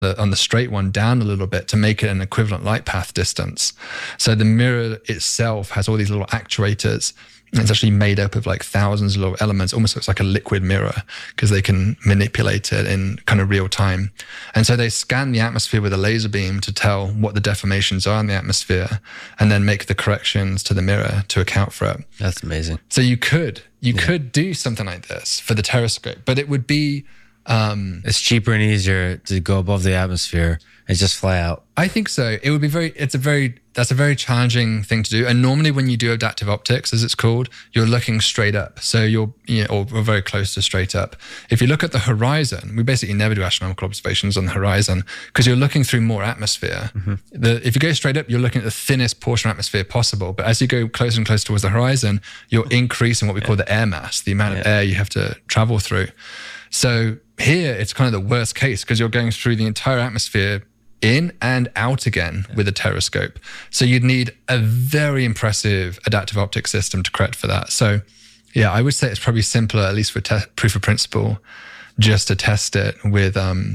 on the straight one down a little bit to make it an equivalent light path distance. So the mirror itself has all these little actuators. It's actually made up of like thousands of little elements, almost looks like a liquid mirror because they can manipulate it in kind of real time. And so they scan the atmosphere with a laser beam to tell what the deformations are in the atmosphere and then make the corrections to the mirror to account for it. That's amazing. So you could do something like this for the Terrascope, but it would be... it's cheaper and easier to go above the atmosphere and just fly out. I think so. It would be that's a very challenging thing to do. And normally when you do adaptive optics, as it's called, you're looking straight up. So or very close to straight up. If you look at the horizon, we basically never do astronomical observations on the horizon because you're looking through more atmosphere. Mm-hmm. If you go straight up, you're looking at the thinnest portion of atmosphere possible. But as you go closer and closer towards the horizon, you're increasing what we call the air mass, the amount of air you have to travel through. So here, it's kind of the worst case because you're going through the entire atmosphere in and out again with a Terrascope. So you'd need a very impressive adaptive optics system to correct for that. So yeah, I would say it's probably simpler, at least for proof of principle, just to test it with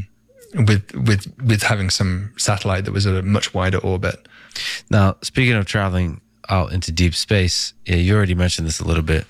having some satellite that was at a much wider orbit. Now, speaking of traveling out into deep space, you already mentioned this a little bit.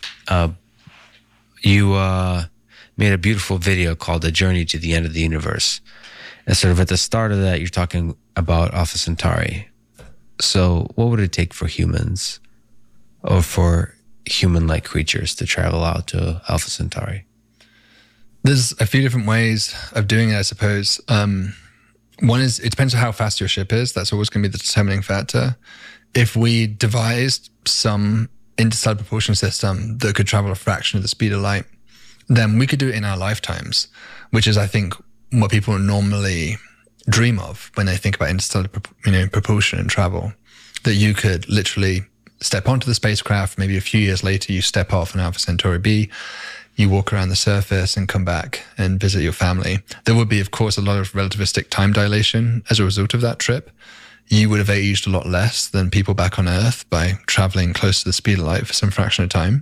You made a beautiful video called A Journey to the End of the Universe. And sort of at the start of that, you're talking about Alpha Centauri. So what would it take for humans or for human-like creatures to travel out to Alpha Centauri? There's a few different ways of doing it, I suppose. One is, it depends on how fast your ship is. That's always going to be the determining factor. If we devised some interstellar propulsion system that could travel a fraction of the speed of light, then we could do it in our lifetimes, which is, I think, what people normally dream of when they think about interstellar propulsion and travel, that you could literally step onto the spacecraft, maybe a few years later you step off on Alpha Centauri B, you walk around the surface and come back and visit your family. There would be, of course, a lot of relativistic time dilation as a result of that trip. You would have aged a lot less than people back on Earth by traveling close to the speed of light for some fraction of time.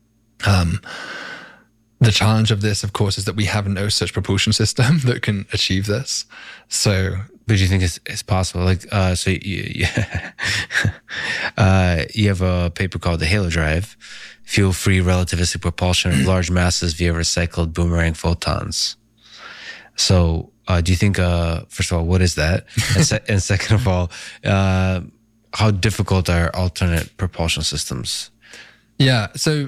The challenge of this, of course, is that we have no such propulsion system that can achieve this. So, but you think it's possible? Like, so you have a paper called the Halo Drive, fuel-free relativistic propulsion of large masses via recycled boomerang photons. So, do you think, first of all, what is that? And second of all, how difficult are alternate propulsion systems? Yeah. So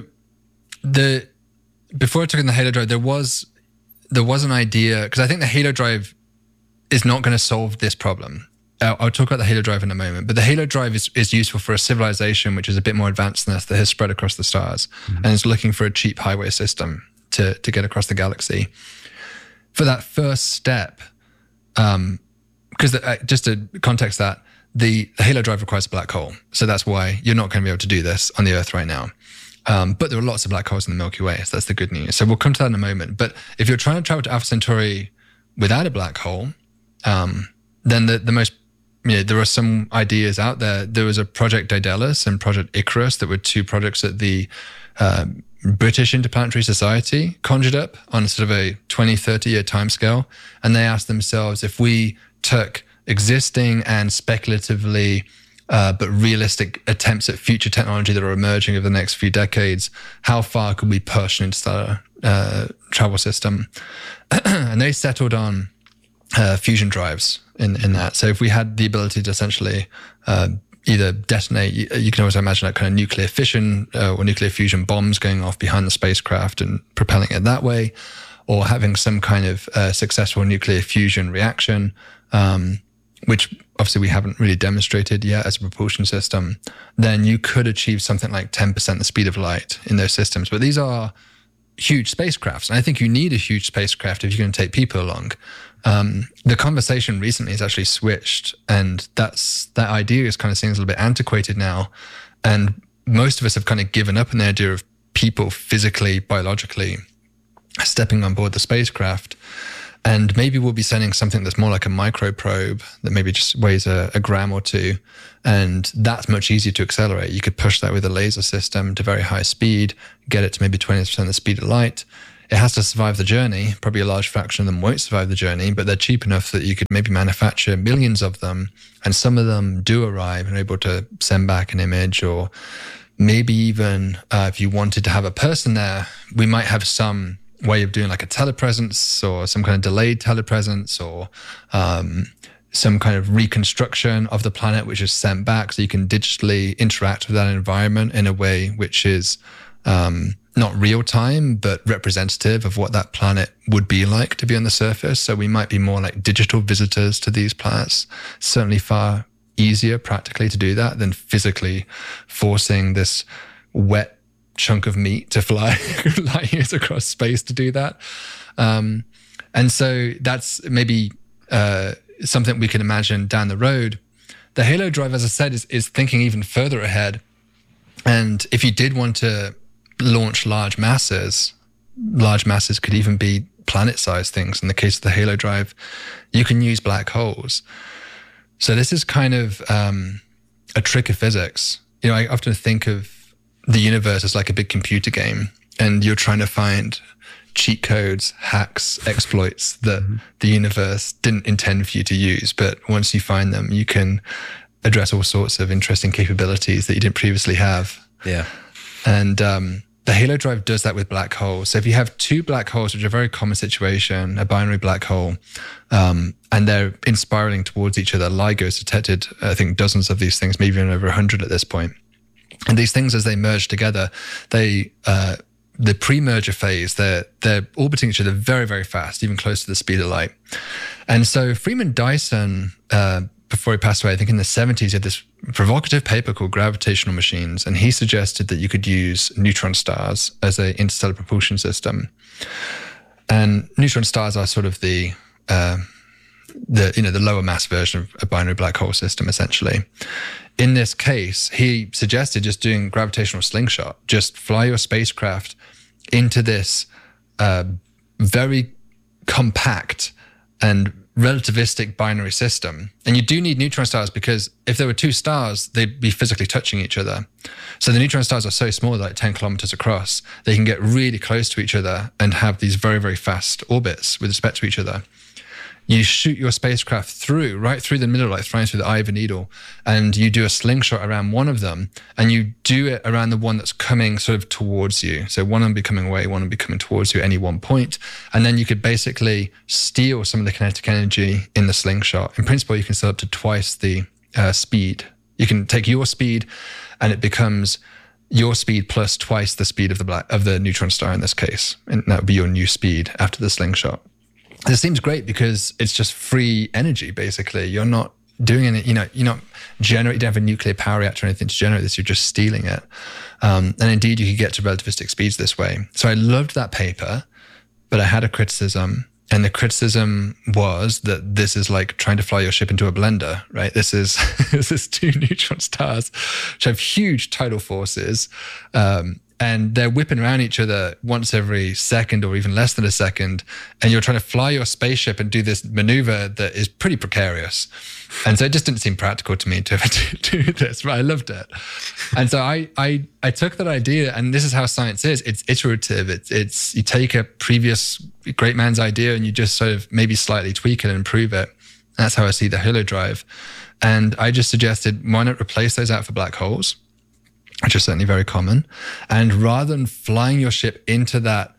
before I took in the Halo Drive, there was an idea, because I think the Halo Drive is not going to solve this problem. I'll talk about the Halo Drive in a moment, but the Halo Drive is useful for a civilization which is a bit more advanced than us, that has spread across the stars, and is looking for a cheap highway system to get across the galaxy. For that first step, because just to context that, the Halo Drive requires a black hole. So that's why you're not going to be able to do this on the Earth right now. But there are lots of black holes in the Milky Way, so that's the good news. So we'll come to that in a moment. But if you're trying to travel to Alpha Centauri without a black hole, then the most, there are some ideas out there. There was a Project Daedalus and Project Icarus that were two projects that the British Interplanetary Society conjured up on sort of a 20, 30-year timescale. And they asked themselves, if we took existing and speculatively but realistic attempts at future technology that are emerging over the next few decades, how far could we push an interstellar travel system? And they settled on fusion drives in that. So if we had the ability to essentially either detonate, you can always imagine that kind of nuclear fission or nuclear fusion bombs going off behind the spacecraft and propelling it that way, or having some kind of successful nuclear fusion reaction, which obviously we haven't really demonstrated yet as a propulsion system, then you could achieve something like 10% the speed of light in those systems. But these are huge spacecrafts, and I think you need a huge spacecraft if you're going to take people along. The conversation recently has actually switched, and that idea is kind of seems a little bit antiquated now. And most of us have kind of given up on the idea of people physically, biologically stepping on board the spacecraft. And maybe we'll be sending something that's more like a microprobe that maybe just weighs a gram or two. And that's much easier to accelerate. You could push that with a laser system to very high speed, get it to maybe 20% the speed of light. it has to survive the journey. Probably a large fraction of them won't survive the journey, but they're cheap enough that you could maybe manufacture millions of them. And some of them do arrive and are able to send back an image, or maybe even if you wanted to have a person there, we might have some way of doing like a telepresence or some kind of delayed telepresence, or some kind of reconstruction of the planet, which is sent back so you can digitally interact with that environment in a way which is not real time, but representative of what that planet would be like to be on the surface. So we might be more like digital visitors to these planets. Certainly far easier practically to do that than physically forcing this wet chunk of meat to fly light years across space to do that. And so that's maybe something we can imagine down the road. The Halo drive, as I said, is thinking even further ahead. And if you did want to launch large masses could even be planet-sized things. In the case of the Halo drive, you can use black holes. So this is kind of a trick of physics. You know, I often think of the universe as like a big computer game, and you're trying to find cheat codes, hacks, exploits that the universe didn't intend for you to use. But once you find them, you can address all sorts of interesting capabilities that you didn't previously have. Yeah. And the Halo drive does that with black holes. So if you have two black holes, which are a very common situation, a binary black hole, and they're spiraling towards each other, LIGO's detected, I think, dozens of these things, maybe even over 100 at this point. And these things, as they merge together, the pre-merger phase, they're orbiting each other very, very fast, even close to the speed of light. And so Freeman Dyson, before he passed away, I think in the 70s, he had this provocative paper called Gravitational Machines, and he suggested that you could use neutron stars as an interstellar propulsion system. And neutron stars are sort of the lower mass version of a binary black hole system, essentially. In this case, he suggested just doing gravitational slingshot, just fly your spacecraft into this very compact and relativistic binary system. And you do need neutron stars because if there were two stars, they'd be physically touching each other. So the neutron stars are so small, like 10 kilometers across, they can get really close to each other and have these very, very fast orbits with respect to each other. You shoot your spacecraft right through the middle, like flying through the eye of a needle, and you do a slingshot around one of them, and you do it around the one that's coming sort of towards you. So one of them be coming away, one of them be coming towards you at any one point. And then you could basically steal some of the kinetic energy in the slingshot. In principle, you can set up to twice the speed. You can take your speed, and it becomes your speed plus twice the speed of the neutron star in this case. And that would be your new speed after the slingshot. This seems great because it's just free energy, basically. You're not doing any, you're not generating, you don't have a nuclear power reactor or anything to generate this, you're just stealing it. And indeed, you could get to relativistic speeds this way. So I loved that paper, but I had a criticism. And the criticism was that this is like trying to fly your ship into a blender, right? This is two neutron stars which have huge tidal forces. And they're whipping around each other once every second or even less than a second. And you're trying to fly your spaceship and do this maneuver that is pretty precarious. And so it just didn't seem practical to me to ever do this, but I loved it. And so I took that idea, and this is how science is. It's iterative. It's you take a previous great man's idea and you just sort of maybe slightly tweak it and improve it. That's how I see the Halo drive. And I just suggested, why not replace those out for black holes, which are certainly very common. And rather than flying your ship into that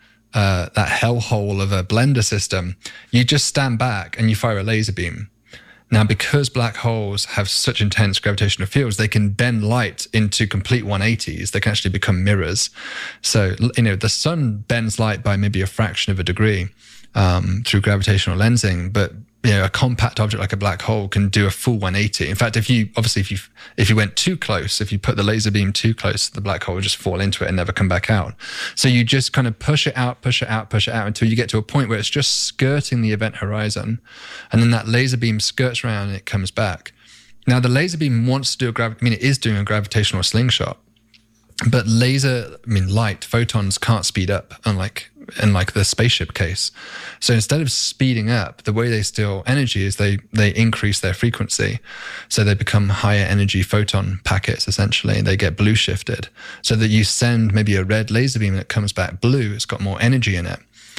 hellhole of a blender system, you just stand back and you fire a laser beam. Now, because black holes have such intense gravitational fields, they can bend light into complete 180s. They can actually become mirrors. So, the sun bends light by maybe a fraction of a degree through gravitational lensing, but a compact object like a black hole can do a full 180. In fact, if you went too close, if you put the laser beam too close, the black hole would just fall into it and never come back out. So you just kind of push it out until you get to a point where it's just skirting the event horizon. And then that laser beam skirts around and it comes back. Now, the laser beam wants to do it is doing a gravitational slingshot. But light, photons can't speed up, unlike the spaceship case. So instead of speeding up, the way they steal energy is they increase their frequency. So they become higher energy photon packets, essentially. They get blue shifted so that you send maybe a red laser beam and it comes back blue. It's got more energy in it.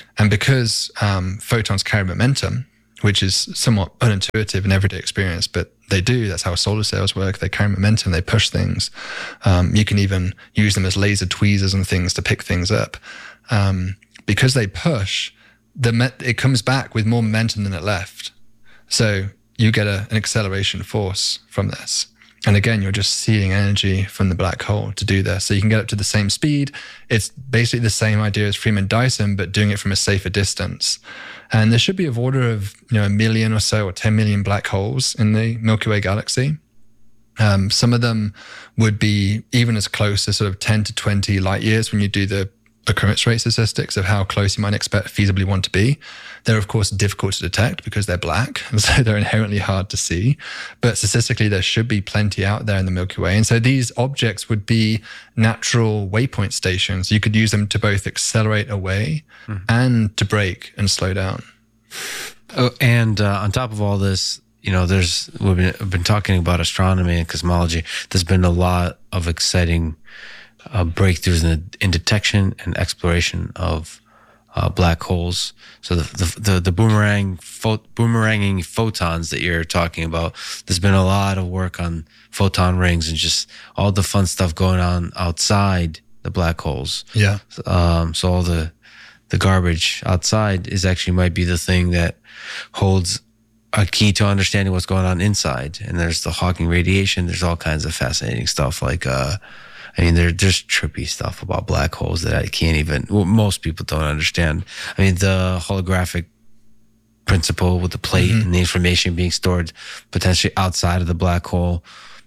And because photons carry momentum, which is somewhat unintuitive in everyday experience, but they do. That's how solar sails work. They carry momentum. They push things. You can even use them as laser tweezers and things to pick things up. Because they push, it comes back with more momentum than it left. So you get an acceleration force from this. And again, you're just seeing energy from the black hole to do this. So you can get up to the same speed. It's basically the same idea as Freeman-Dyson, but doing it from a safer distance. And there should be of order of 1 million or so, or 10 million black holes in the Milky Way galaxy. Some of them would be even as close as sort of 10 to 20 light years when you do the occurrence rate statistics of how close you might expect feasibly one to be. They're, of course, difficult to detect because they're black, and so they're inherently hard to see. But statistically, there should be plenty out there in the Milky Way. And so these objects would be natural waypoint stations. You could use them to both accelerate away and to brake and slow down. Oh, and on top of all this, we've been talking about astronomy and cosmology. There's been a lot of exciting breakthroughs in detection and exploration of black holes. So the boomeranging photons that you're talking about, there's been a lot of work on photon rings and just all the fun stuff going on outside the black holes. Yeah. So all the garbage outside might be the thing that holds a key to understanding what's going on inside. And there's the Hawking radiation. There's all kinds of fascinating stuff like there's trippy stuff about black holes that most people don't understand. The holographic principle with the plate and the information being stored potentially outside of the black hole.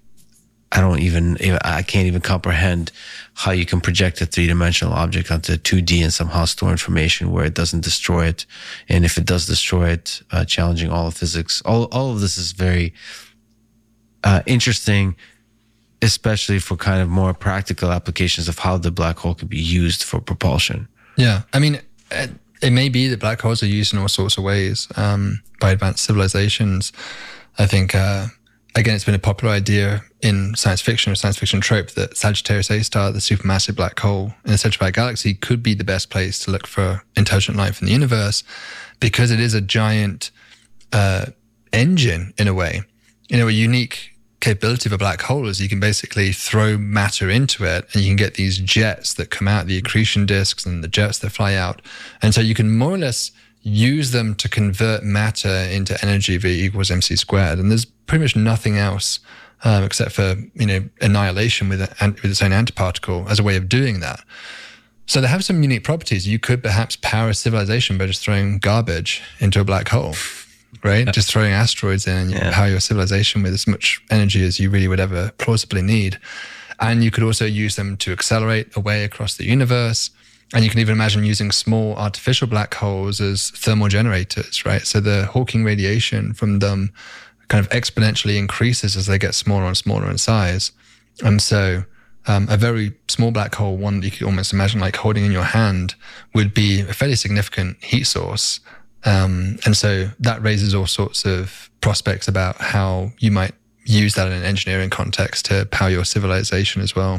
I can't even comprehend how you can project a three-dimensional object onto 2D and somehow store information where it doesn't destroy it. And if it does destroy it, challenging all of physics. All of this is very interesting, especially for kind of more practical applications of how the black hole can be used for propulsion. Yeah. It may be that black holes are used in all sorts of ways by advanced civilizations. I think, again, it's been a popular idea in science fiction or science fiction trope that Sagittarius A star, the supermassive black hole in the center of our galaxy, could be the best place to look for intelligent life in the universe because it is a giant engine in a way. A unique capability of a black hole is you can basically throw matter into it and you can get these jets that come out, the accretion disks and the jets that fly out. And so you can more or less use them to convert matter into energy V equals mc squared. And there's pretty much nothing else except for, annihilation with its own antiparticle as a way of doing that. So they have some unique properties. You could perhaps power a civilization by just throwing garbage into a black hole. Right? Just throwing asteroids in and you can power your civilization with as much energy as you really would ever plausibly need. And you could also use them to accelerate away across the universe. And you can even imagine using small artificial black holes as thermal generators, right? So the Hawking radiation from them kind of exponentially increases as they get smaller and smaller in size. And so a very small black hole, one that you could almost imagine like holding in your hand, would be a fairly significant heat source. And so that raises all sorts of prospects about how you might use that in an engineering context to power your civilization as well.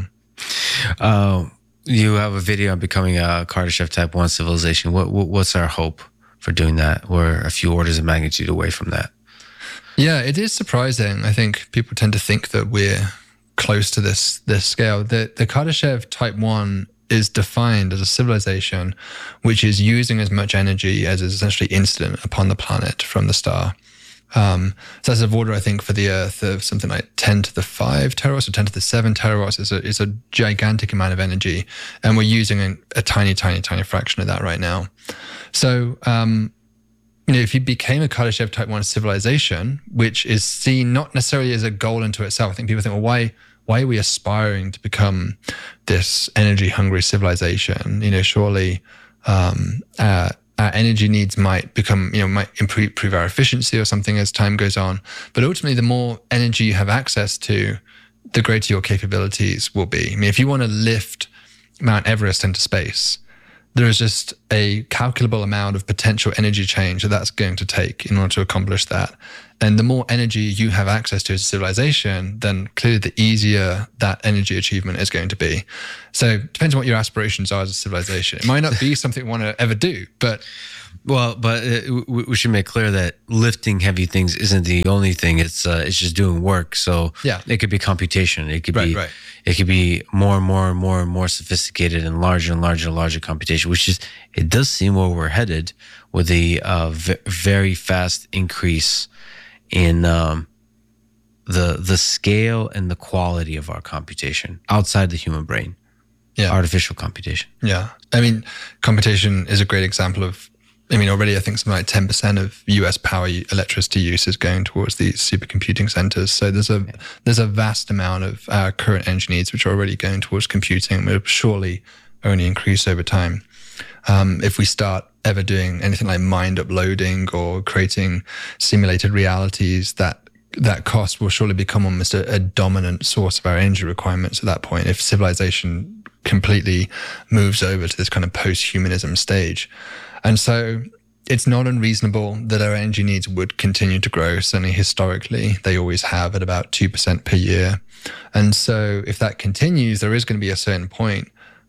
You have a video on becoming a Kardashev Type 1 civilization. What's our hope for doing that? We're a few orders of magnitude away from that. Yeah, it is surprising. I think people tend to think that we're close to this scale. The Kardashev Type 1 is defined as a civilization which is using as much energy as is essentially incident upon the planet from the star. So that's of order, I think, for the Earth of something like 10 to the 5 terawatts or 10 to the 7 terawatts. It's a gigantic amount of energy, and we're using a tiny, tiny, tiny fraction of that right now. So, if you became a Kardashev Type 1 civilization, which is seen not necessarily as a goal unto itself, I think people think, well, why are we aspiring to become this energy-hungry civilization? Surely our energy needs might improve our efficiency or something as time goes on. But ultimately, the more energy you have access to, the greater your capabilities will be. If you want to lift Mount Everest into space, there is just a calculable amount of potential energy change that that's going to take in order to accomplish that. And the more energy you have access to as a civilization, then clearly the easier that energy achievement is going to be. So it depends on what your aspirations are as a civilization. It might not be something we want to ever do, but... Well, but we should make clear that lifting heavy things isn't the only thing. It's just doing work. So yeah, it could be computation. It could be it could be more and more and more and more sophisticated and larger and larger and larger computation. Which is, it does seem where we're headed with a very fast increase in the scale and the quality of our computation outside the human brain. Yeah, artificial computation. Yeah, I mean, computation is a great example of. I mean, already I think something like 10% of US power electricity use is going towards these supercomputing centers. So there's a vast amount of our current energy needs which are already going towards computing and will surely only increase over time. If we start ever doing anything like mind uploading or creating simulated realities, that cost will surely become almost a dominant source of our energy requirements at that point, if civilization completely moves over to this kind of post-humanism stage. And so it's not unreasonable that our energy needs would continue to grow. Certainly historically, they always have at about 2% per year. And so if that continues, there is going to be a certain point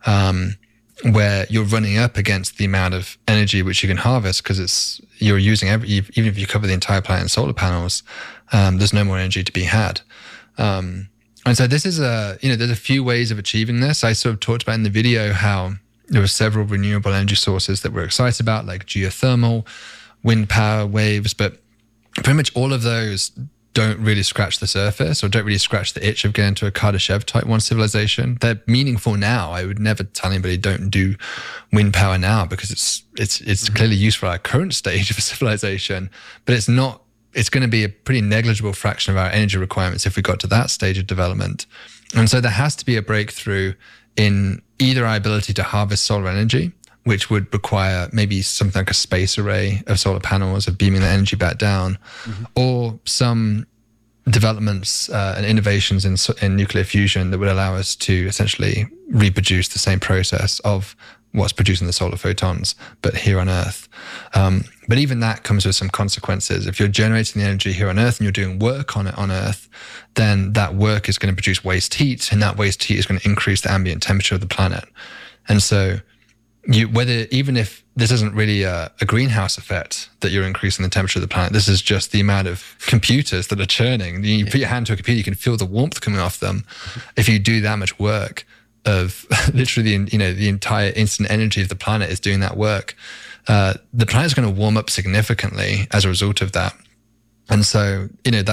where you're running up against the amount of energy which you can harvest, because you're using even if you cover the entire planet in solar panels, there's no more energy to be had. And so this is there's a few ways of achieving this. I sort of talked about in the video how there were several renewable energy sources that we're excited about, like geothermal, wind power, waves, but pretty much all of those don't really scratch the surface or don't really scratch the itch of getting to a Kardashev type 1 civilization. They're meaningful now. I would never tell anybody don't do wind power now, because it's clearly useful at our current stage of a civilization, but it's not. It's going to be a pretty negligible fraction of our energy requirements if we got to that stage of development. And so there has to be a breakthrough in either our ability to harvest solar energy, which would require maybe something like a space array of solar panels of beaming the energy back down, or some developments and innovations in nuclear fusion that would allow us to essentially reproduce the same process of what's producing the solar photons, but here on Earth. But even that comes with some consequences. If you're generating the energy here on Earth and you're doing work on it on Earth, then that work is going to produce waste heat, and that waste heat is going to increase the ambient temperature of the planet. And so even if this isn't really a greenhouse effect that you're increasing the temperature of the planet, this is just the amount of computers that are churning. You put your hand to a computer, you can feel the warmth coming off them. If you do that much work of literally the entire instant energy of the planet is doing that work, the planet's going to warm up significantly as a result of that. And so,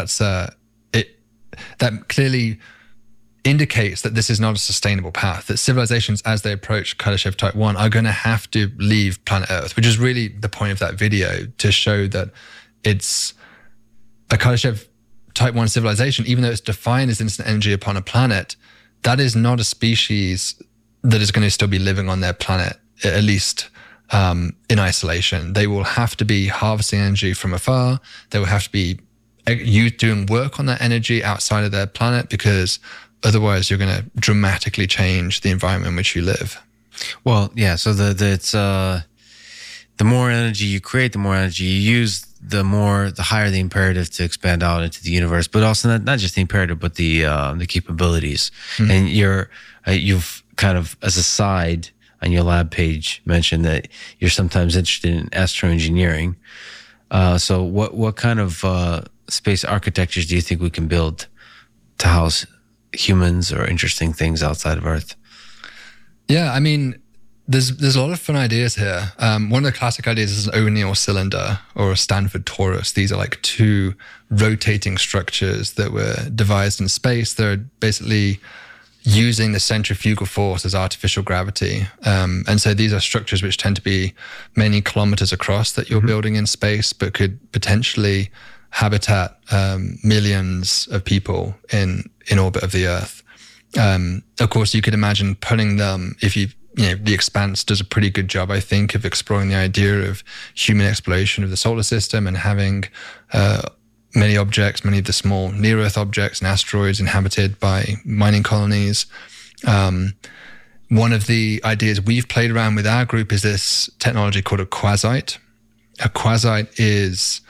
that clearly indicates that this is not a sustainable path, that civilizations as they approach Kardashev Type 1 are going to have to leave planet Earth, which is really the point of that video, to show that it's a Kardashev Type 1 civilization, even though it's defined as instant energy upon a planet, that is not a species that is going to still be living on their planet, at least in isolation. They will have to be harvesting energy from afar. They will have to be doing work on that energy outside of their planet, because otherwise you're going to dramatically change the environment in which you live. Well, yeah. So the more energy you create, the more energy you use, the higher the imperative to expand out into the universe, but also not just the imperative, but the capabilities. And you've kind of, as a side on your lab page, mentioned that you're sometimes interested in astroengineering. So what kind of space architectures do you think we can build to house humans or interesting things outside of Earth? Yeah, I mean, there's a lot of fun ideas here. One of the classic ideas is an O'Neill cylinder or a Stanford torus. These are like two rotating structures that were devised in space. They're basically using the centrifugal force as artificial gravity. And so these are structures which tend to be many kilometers across that you're building in space, but could potentially habitat millions of people in orbit of the Earth. Of course, you could imagine putting them, if the Expanse does a pretty good job, I think, of exploring the idea of human exploration of the solar system and having many of the small near-Earth objects and asteroids inhabited by mining colonies. one of the ideas we've played around with our group is this technology called a quasite. A quasite is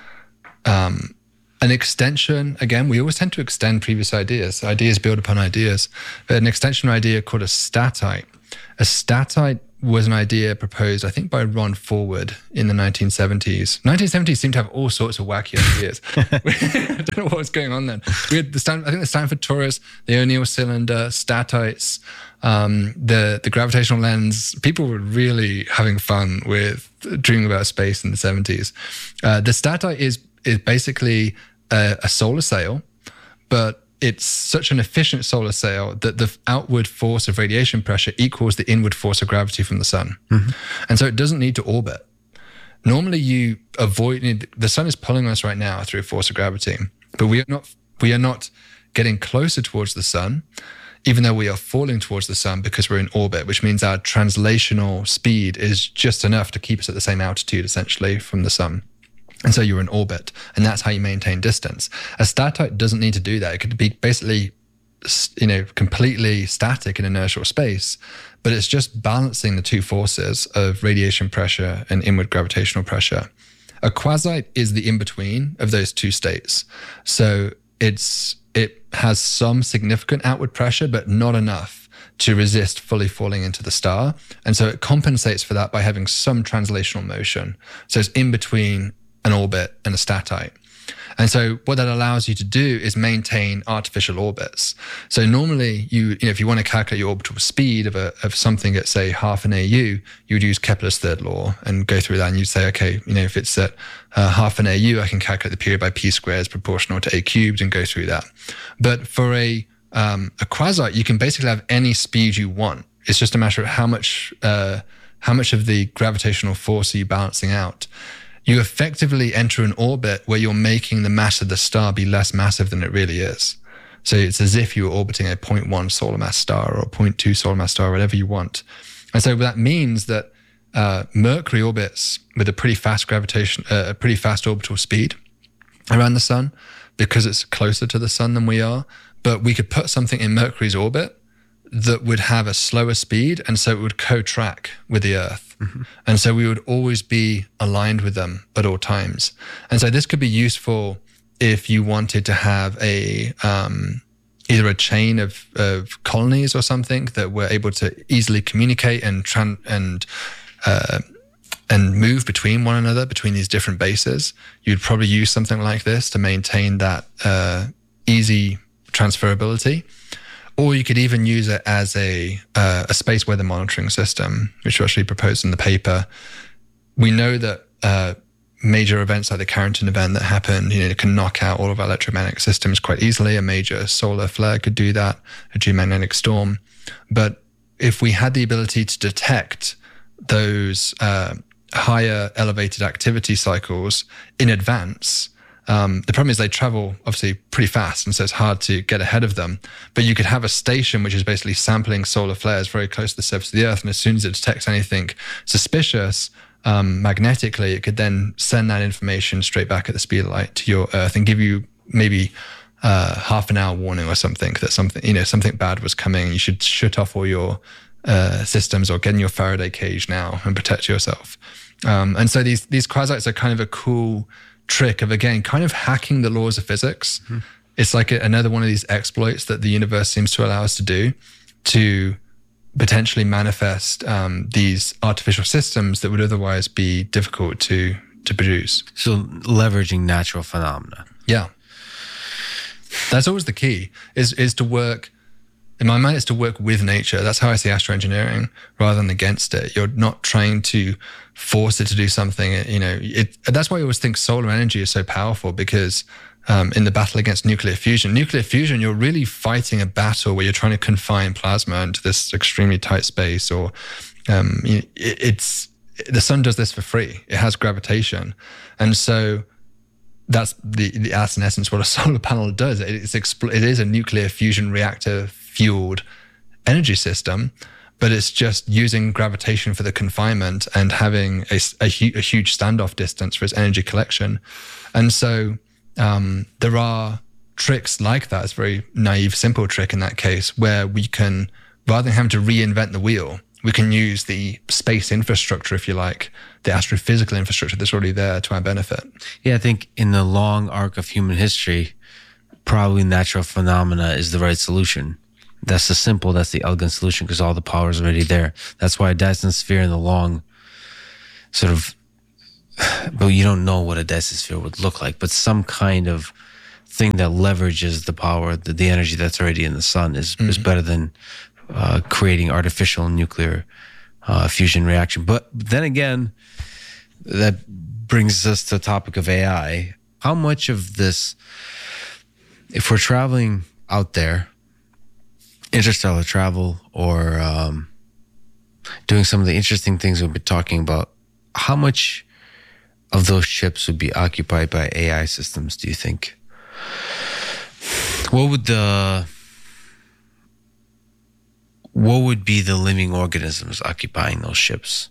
an extension. Again, we always tend to extend previous ideas. Ideas build upon ideas. But an extension idea called a statite. A statite was an idea proposed, I think, by Ron Forward in the 1970s. 1970s seemed to have all sorts of wacky ideas. I don't know what was going on then. We had I think the Stanford Torus, the O'Neill cylinder, statites, the gravitational lens. People were really having fun with dreaming about space in the 70s. The statite is basically a solar sail, but it's such an efficient solar sail that the outward force of radiation pressure equals the inward force of gravity from the sun. Mm-hmm. And so it doesn't need to orbit. Normally you avoid, the sun is pulling us right now through a force of gravity, but we are not getting closer towards the sun, even though we are falling towards the sun because we're in orbit, which means our translational speed is just enough to keep us at the same altitude essentially from the sun. And so you're in orbit, and that's how you maintain distance. A statite doesn't need to do that. It could be basically, completely static in inertial space, but it's just balancing the two forces of radiation pressure and inward gravitational pressure. A quasite is the in-between of those two states. So it has some significant outward pressure, but not enough to resist fully falling into the star. And so it compensates for that by having some translational motion. So it's in between an orbit and a statite. And so what that allows you to do is maintain artificial orbits. So normally if you want to calculate your orbital speed of something at say half an AU, you would use Kepler's third law and go through that, and you'd say, okay, if it's at half an AU, I can calculate the period by p squared is proportional to a cubed and go through that. But for a quasite, you can basically have any speed you want. It's just a matter of how much of the gravitational force are you balancing out. You effectively enter an orbit where you're making the mass of the star be less massive than it really is. So it's as if you were orbiting a 0.1 solar mass star or a 0.2 solar mass star, whatever you want. And so that means that Mercury orbits with a pretty fast a pretty fast orbital speed around the sun because it's closer to the sun than we are. But we could put something in Mercury's orbit that would have a slower speed, and so it would co-track with the Earth. Mm-hmm. And so we would always be aligned with them at all times. And so this could be useful if you wanted to have either a chain of colonies or something that were able to easily communicate and move between one another, between these different bases. You'd probably use something like this to maintain that easy transferability. Or you could even use it as a space weather monitoring system, which we actually proposed in the paper. We know that major events like the Carrington event that happened, can knock out all of our electromagnetic systems quite easily. A major solar flare could do that, a geomagnetic storm. But if we had the ability to detect those higher elevated activity cycles in advance, the problem is they travel obviously pretty fast, and so it's hard to get ahead of them. But you could have a station which is basically sampling solar flares very close to the surface of the Earth, and as soon as it detects anything suspicious magnetically, it could then send that information straight back at the speed of light to your Earth and give you maybe half an hour warning or something that something bad was coming. You should shut off all your systems or get in your Faraday cage now and protect yourself. And so these quasites are kind of a cool trick of, again, kind of hacking the laws of physics. Mm-hmm. It's like another one of these exploits that the universe seems to allow us to do to potentially manifest these artificial systems that would otherwise be difficult to produce. So leveraging natural phenomena. Yeah. That's always the key, is to work, in my mind, it's to work with nature. That's how I see astroengineering rather than against it. You're not trying to force it to do something. That's why I always think solar energy is so powerful, because in the battle against nuclear fusion, you're really fighting a battle where you're trying to confine plasma into this extremely tight space. Or the sun does this for free. It has gravitation, and so that's in essence what a solar panel does. It is a nuclear fusion reactor fueled energy system, but it's just using gravitation for the confinement and having a huge standoff distance for its energy collection. And so there are tricks like that. It's a very naive, simple trick in that case, where we can rather than having to reinvent the wheel, we can use the space infrastructure, if you like, the astrophysical infrastructure that's already there to our benefit. Yeah, I think in the long arc of human history, probably natural phenomena is the right solution. That's the simple, that's the elegant solution because all the power is already there. That's why a Dyson sphere in the long sort of, but you don't know what a Dyson sphere would look like, but some kind of thing that leverages the power, the energy that's already in the sun is better than creating artificial nuclear fusion reaction. But then again, that brings us to the topic of AI. How much of this, if we're traveling out there, interstellar travel, or doing some of the interesting things we've been talking about, how much of those ships would be occupied by AI systems, do you think? What would be the living organisms occupying those ships?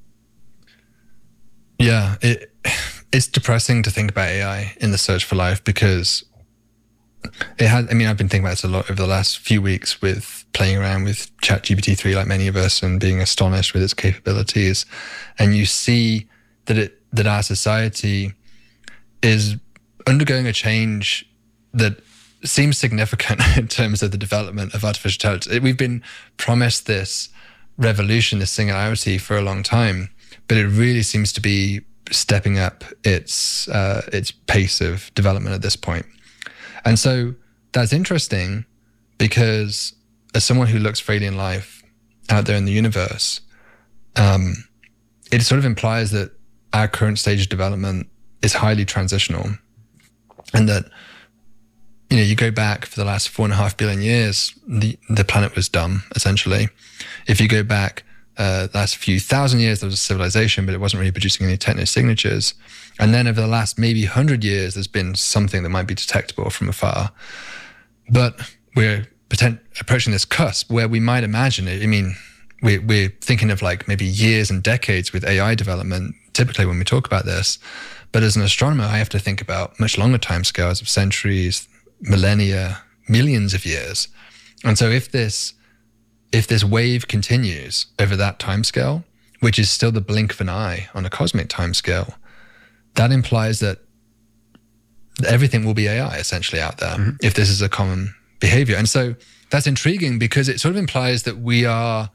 Yeah, it's depressing to think about AI in the search for life because I've been thinking about this a lot over the last few weeks with playing around with ChatGPT-3 like many of us and being astonished with its capabilities. And you see that our society is undergoing a change that seems significant in terms of the development of artificial intelligence. We've been promised this revolution, this singularity for a long time, but it really seems to be stepping up its pace of development at this point. And so that's interesting because as someone who looks for alien life out there in the universe, it sort of implies that our current stage of development is highly transitional, and that you go back for the last 4.5 billion years, the planet was dumb, essentially. If you go back the last few thousand years, there was a civilization, but it wasn't really producing any techno signatures. And then over the last maybe 100 years, there's been something that might be detectable from afar. But we're approaching this cusp where we might imagine it. I mean, we're thinking of like maybe years and decades with AI development, typically when we talk about this. But as an astronomer, I have to think about much longer timescales of centuries, millennia, millions of years. And so if this wave continues over that timescale, which is still the blink of an eye on a cosmic timescale, that implies that everything will be AI essentially out there, if this is a common behavior. And so that's intriguing because it sort of implies that we are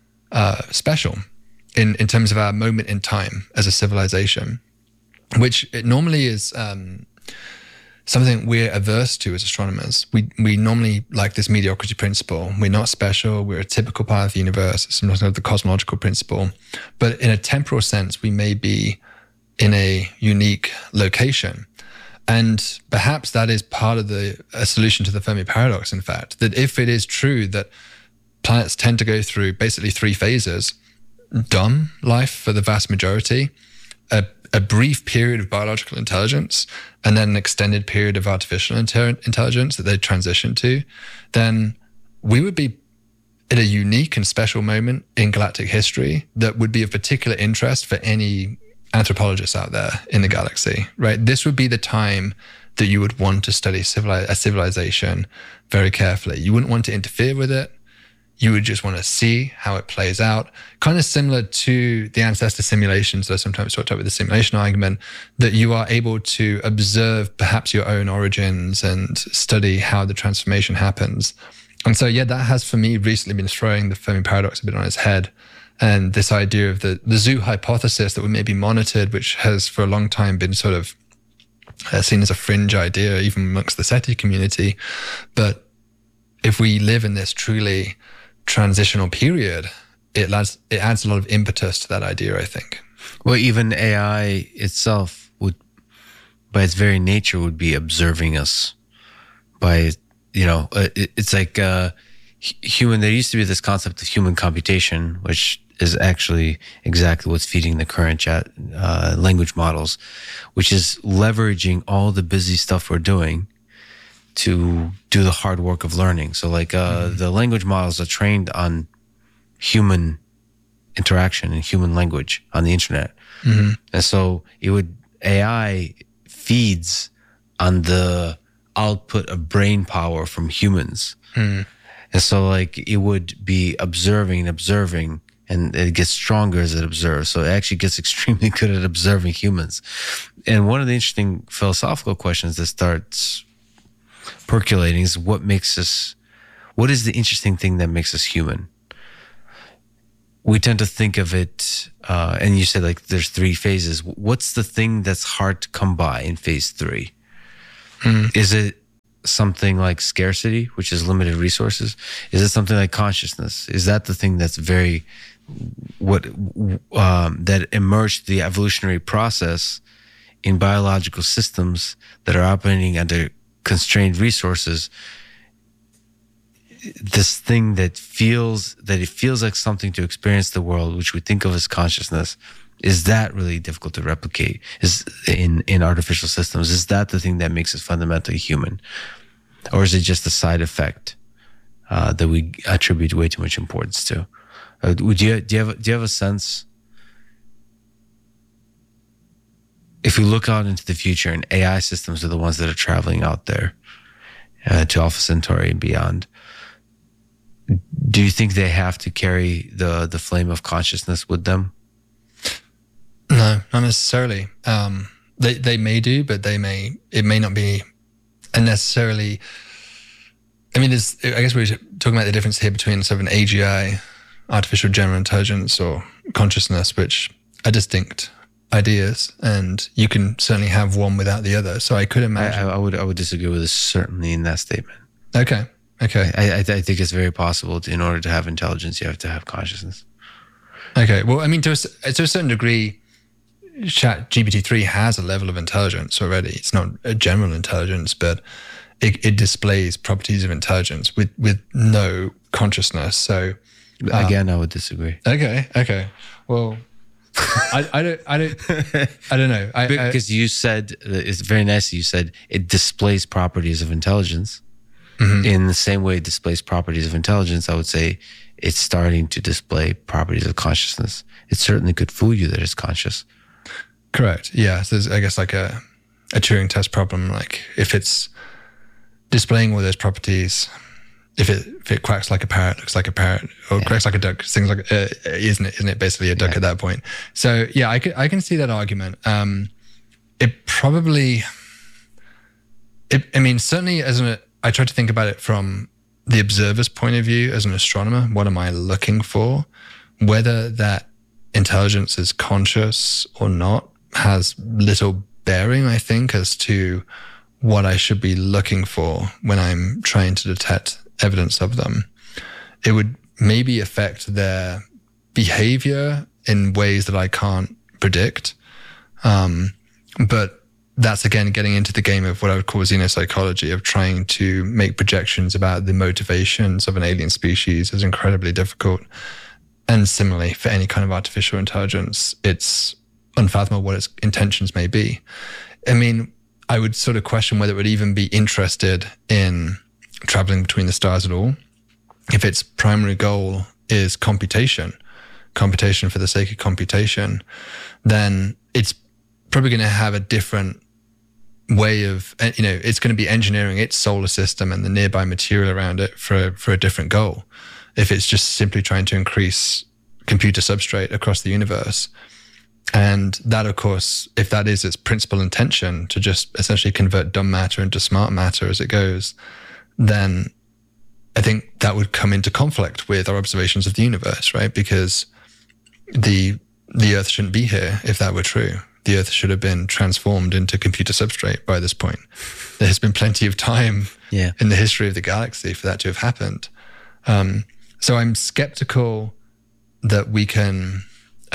special in terms of our moment in time as a civilization, which it normally is something we're averse to as astronomers. We normally like this mediocrity principle. We're not special. We're a typical part of the universe. It's sometimes called the cosmological principle. But in a temporal sense, we may be in a unique location. And perhaps that is part of a solution to the Fermi paradox, in fact, that if it is true that planets tend to go through basically 3 phases, dumb life for the vast majority, a brief period of biological intelligence, and then an extended period of artificial intelligence that they transition to, then we would be at a unique and special moment in galactic history that would be of particular interest for any anthropologists out there in the galaxy, right? This would be the time that you would want to study a civilization very carefully. You wouldn't want to interfere with it. You would just want to see how it plays out, kind of similar to the ancestor simulations that I sometimes talked about with the simulation argument, that you are able to observe perhaps your own origins and study how the transformation happens. And so, yeah, that has for me recently been throwing the Fermi paradox a bit on its head. And this idea of the zoo hypothesis that we may be monitored, which has for a long time been sort of seen as a fringe idea, even amongst the SETI community. But if we live in this truly transitional period, it adds a lot of impetus to that idea, I think. Well, even AI itself would, by its very nature, would be observing us. It's like human. There used to be this concept of human computation, which is actually exactly what's feeding the current chat language models, which is leveraging all the busy stuff we're doing to do the hard work of learning. So the language models are trained on human interaction and human language on the internet. And so AI feeds on the output of brain power from humans. And so like it would be observing, and it gets stronger as it observes. So it actually gets extremely good at observing humans. And one of the interesting philosophical questions that starts percolating is what is the interesting thing that makes us human? We tend to think of it, and you said like there's 3 phases. What's the thing that's hard to come by in phase 3? Is it something like scarcity, which is limited resources? Is it something like consciousness? Is that the thing that's that emerged the evolutionary process in biological systems that are operating under constrained resources? This thing that it feels like something to experience the world, which we think of as consciousness, is that really difficult to replicate? Is in artificial systems? Is that the thing that makes us fundamentally human, or is it just a side effect that we attribute way too much importance to? Do you have a sense? If we look out into the future, and AI systems are the ones that are traveling out there to Alpha Centauri and beyond, do you think they have to carry the flame of consciousness with them? No, not necessarily. They may do, but it may not be unnecessarily. I mean, I guess we're talking about the difference here between sort of an AGI, artificial general intelligence, or consciousness, which are distinct ideas, and you can certainly have one without the other. So I could imagine. I would disagree with this certainly in that statement. Okay. I think it's very possible in order to have intelligence, you have to have consciousness. Okay. Well, I mean, to a certain degree, ChatGPT-3 has a level of intelligence already. It's not a general intelligence, but it displays properties of intelligence with no consciousness. So again, I would disagree. Okay. Well, I don't know. Because you said, it's very nice. You said it displays properties of intelligence. In the same way it displays properties of intelligence, I would say it's starting to display properties of consciousness. It certainly could fool you that it's conscious. Correct. Yeah. So there's, I guess, like a Turing test problem. Like if it's displaying all those properties, if it quacks like a parrot, looks like a parrot, or quacks like a duck, sings like isn't it basically a duck at that point? So yeah, I can see that argument. It probably, I mean, certainly I try to think about it from the observer's point of view as an astronomer. What am I looking for? Whether that intelligence is conscious or not has little bearing, I think, as to what I should be looking for when I'm trying to detect evidence of them. It would maybe affect their behavior in ways that I can't predict. But that's, again, getting into the game of what I would call xenopsychology, of trying to make projections about the motivations of an alien species is incredibly difficult. And similarly, for any kind of artificial intelligence, it's unfathomable what its intentions may be. I mean, I would sort of question whether it would even be interested in traveling between the stars at all. If its primary goal is computation for the sake of computation, then it's probably going to have a different way of, it's going to be engineering its solar system and the nearby material around it for a different goal. If it's just simply trying to increase computer substrate across the universe. And that, of course, if that is its principal intention, to just essentially convert dumb matter into smart matter as it goes, then I think that would come into conflict with our observations of the universe, right? Because the Earth shouldn't be here if that were true. The Earth should have been transformed into computer substrate by this point. There has been plenty of time in the history of the galaxy for that to have happened. So I'm skeptical that we can...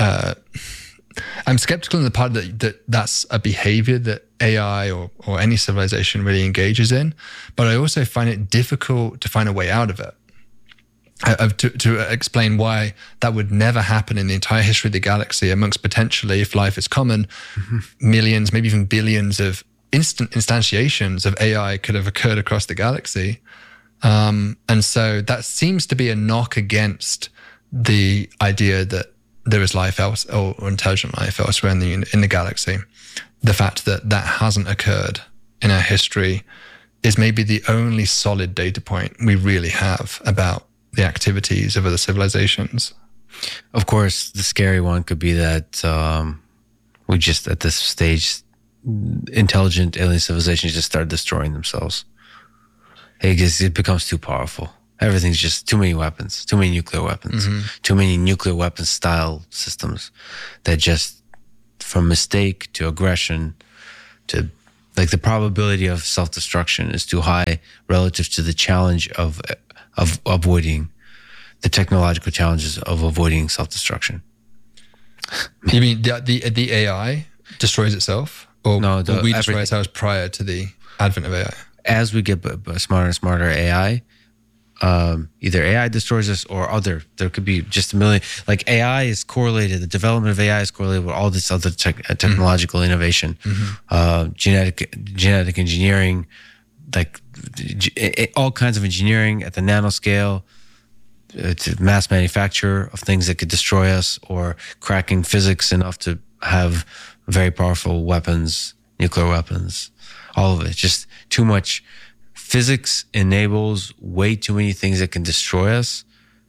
I'm skeptical in the part that's a behavior that AI or any civilization really engages in, but I also find it difficult to find a way out of it. To explain why that would never happen in the entire history of the galaxy, amongst potentially, if life is common, millions, maybe even billions of instant instantiations of AI could have occurred across the galaxy. And so that seems to be a knock against the idea that there is life else or intelligent life elsewhere in the galaxy. The fact that hasn't occurred in our history is maybe the only solid data point we really have about the activities of other civilizations. Of course, the scary one could be that we just, at this stage, intelligent alien civilizations just start destroying themselves. It becomes too powerful. Everything's just too many weapons, too many nuclear weapons, too many nuclear weapon style systems that just, from mistake to aggression to, like, the probability of self-destruction is too high relative to the challenge of avoiding the technological challenges of avoiding self-destruction. You mean the AI destroys itself, or no, we destroy ourselves prior to the advent of AI? As we get smarter and smarter AI, either AI destroys us or there could be just a million, like AI is correlated, the development of AI is correlated with all this other technological innovation, genetic engineering, like all kinds of engineering at the nanoscale, to mass manufacture of things that could destroy us, or cracking physics enough to have very powerful weapons, nuclear weapons, all of it. Just too much. Physics enables way too many things that can destroy us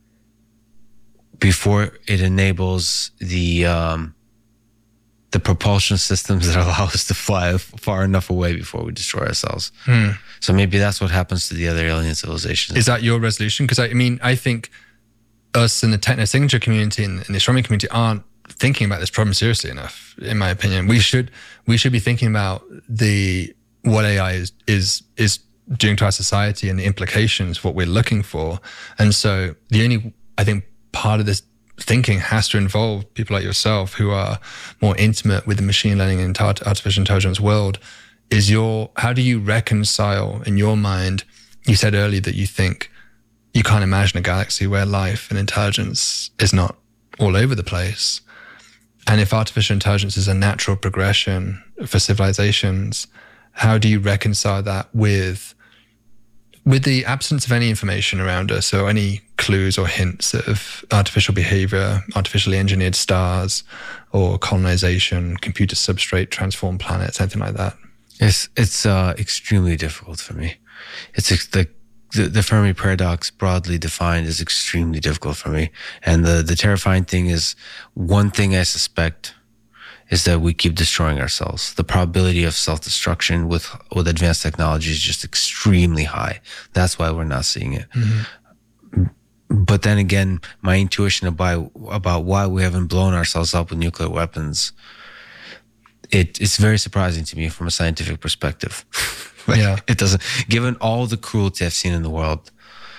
before it enables the propulsion systems that allow us to fly far enough away before we destroy ourselves. So maybe that's what happens to the other alien civilizations. Is that your resolution? Because I think us in the techno-signature community and the astronomy community aren't thinking about this problem seriously enough, in my opinion. We should be thinking about what AI is doing to our society and the implications, what we're looking for. And so the only, I think, part of this thinking has to involve people like yourself who are more intimate with the machine learning and artificial intelligence world. How do you reconcile in your mind, you said earlier that you think you can't imagine a galaxy where life and intelligence is not all over the place. And if artificial intelligence is a natural progression for civilizations, how do you reconcile that with the absence of any information around us, or any clues or hints of artificial behavior, artificially engineered stars, or colonization, computer substrate, transformed planets, anything like that? It's extremely difficult for me. It's the Fermi paradox, broadly defined, is extremely difficult for me. And the terrifying thing is, one thing I suspect is that we keep destroying ourselves. The probability of self-destruction with advanced technology is just extremely high. That's why we're not seeing it. But then again, my intuition about why we haven't blown ourselves up with nuclear weapons, it's very surprising to me from a scientific perspective. Yeah, it doesn't. Given all the cruelty I've seen in the world,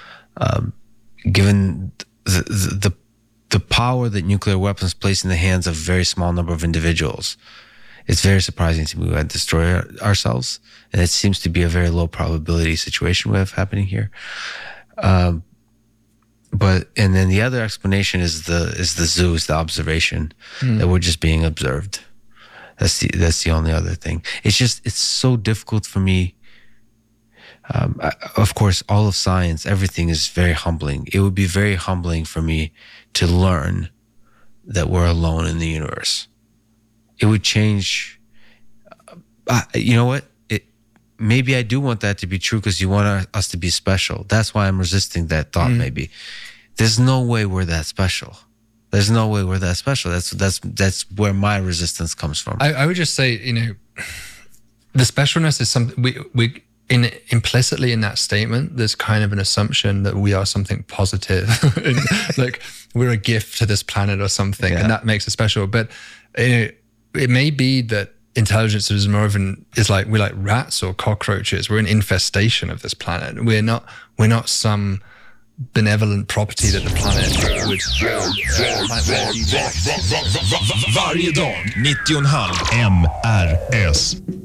given the power that nuclear weapons place in the hands of a very small number of individuals, it's very surprising to me we would destroy ourselves, and it seems to be a very low probability situation we have happening here. And then the other explanation is the zoo, is the observation that we're just being observed. That's the only other thing. It's so difficult for me. Of course, all of science, everything is very humbling. It would be very humbling for me to learn that we're alone in the universe. It would change. You know what? Maybe I do want that to be true, because you want us to be special. That's why I'm resisting that thought. Maybe there's no way we're that special. There's no way we're that special. That's where my resistance comes from. I would just say, the specialness is something we implicitly in that statement. There's kind of an assumption that we are something positive, like we're a gift to this planet or something, and that makes us special. But it may be that intelligence is more of we're like rats or cockroaches. We're an infestation of this planet. We're not some benevolent property that the planet would. Varje dag 90,5 MRS.